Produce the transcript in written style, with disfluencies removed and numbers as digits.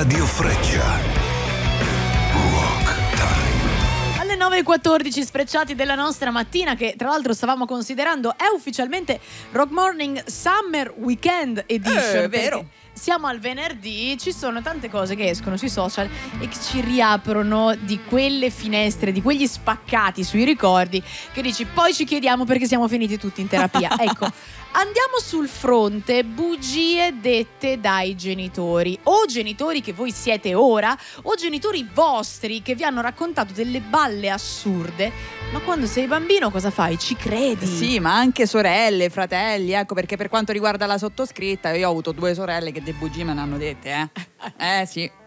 Radio Freccia. Rock Time. Alle 9:14 sfrecciati della nostra mattina, che tra l'altro stavamo considerando, è ufficialmente Rock Morning Summer Weekend Edition. È vero. Siamo al venerdì, ci sono tante cose che escono sui social e che ci riaprono di quelle finestre, di quegli spaccati sui ricordi che dici poi ci chiediamo perché siamo finiti tutti in terapia. Ecco, andiamo sul fronte bugie dette dai genitori, o genitori che voi siete ora, o genitori vostri che vi hanno raccontato delle balle assurde. Ma quando sei bambino cosa fai? Ci credi? Sì, ma anche sorelle, fratelli, ecco, perché per quanto riguarda la sottoscritta io ho avuto 2 sorelle che de bugie me ne hanno dette, sì.